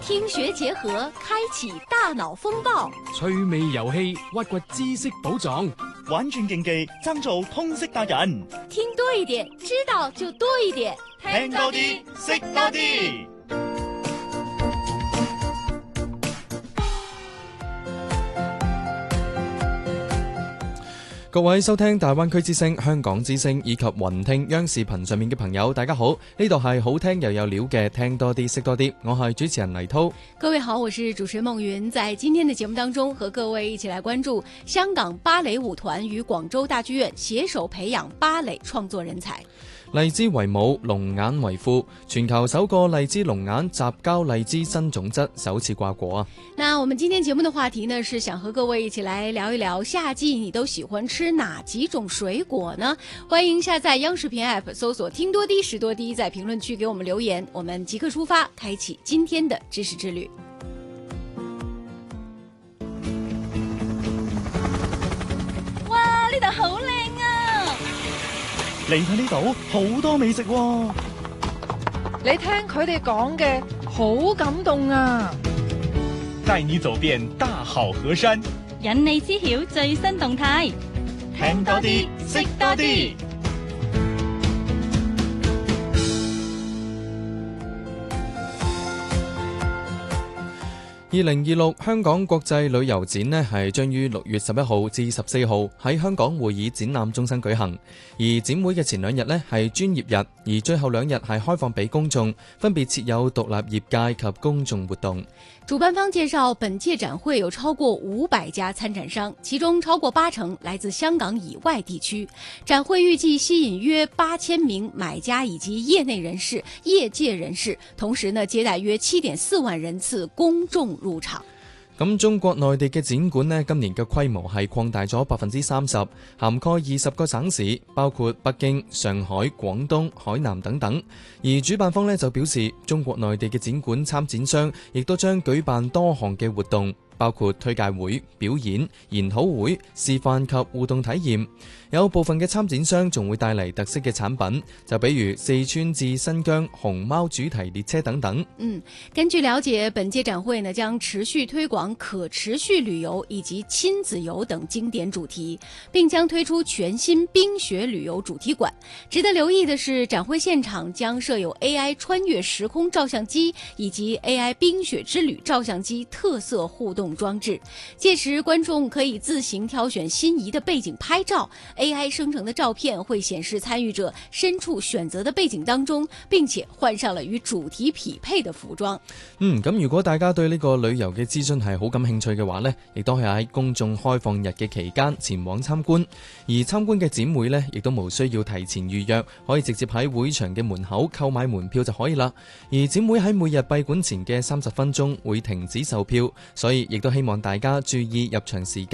聽學結合，開啟大腦風暴， 趣味遊戲，挖掘知識寶藏， 玩轉競技，爭做通識達人。 聽多一點，知道就多一點， 聽多啲，識多啲。 各位收聽大灣區之聲、香港之聲以及雲聽央視頻上面嘅朋友，大家好，呢度係好聽又有料嘅聽多啲識多啲，我係主持人黎濤。 各位好，我是主持人夢雲，在今天的節目當中和各位一起來關注香港芭蕾舞團與廣州大劇院攜手培養芭蕾創作人才。 荔枝為母，龍眼為父，全球首個荔枝龍眼雜交荔枝新種質首次掛果啊！ 那我們今天節目的話題呢，是想和各位一起來聊一聊夏季你都喜歡吃哪幾種水果呢？歡迎下載央視頻 App 搜索聽多啲識多啲，在評論區給我們留言，我們即刻出發，開啟今天的知識之旅。 哇，呢度好靚啊！ 嚟到呢度好多美食喎， 你聽佢哋講嘅好感動啊！ 帶你走遍大好河山， 引你知曉最新動態， 聽多啲，識多啲。 2026香港國際旅遊展呢係將於6月11號至14號喺香港會議展覽中心舉行，而展會嘅前2日呢係專業日，而最後2日係開放俾公眾，分別設有獨立業界及公眾活動。 主辦方介紹，本屆展會有超過500家參展商，其中超過80%來自香港以外地區。展會預計吸引約8000名買家以及業內人士、業界人士，同時呢接待約7.4萬人次公眾入場。 咁中國內地嘅展館呢，今年嘅規模係擴大咗30%，涵蓋20個省市，包括北京、上海、廣東、海南等等。而主辦方呢就表示，中國內地嘅展館參展商亦都將舉辦多項嘅活動，包括推介會、表演、研討會、示範及互動體驗。有部分嘅參展商仲會帶嚟特色嘅產品，就比如四川至新疆熊貓主題列車等等。 根據了解，本屆展會呢將持續推廣可持續旅遊以及親子遊等經典主題，並將推出全新冰雪旅遊主題館。值得留意的是，展會現場將設有 AI 穿越時空照相機以及 AI 冰雪之旅照相機特色互動裝置，屆時觀眾可以自行挑選心儀的背景拍照。AI 生成的照片會顯示參與者身處選擇的背景當中，並且換上了與主題匹配的服裝。 咁如果大家對呢個旅遊嘅資訊係好感興趣嘅話呢，亦都係喺公眾開放日嘅期間前往參觀。而參觀嘅展會呢，亦都無需要提前預約，可以直接喺會場嘅門口購買門票就可以啦。而展會喺每日閉館前嘅30分鐘會停止售票，所以亦都希望大家注意入場時間。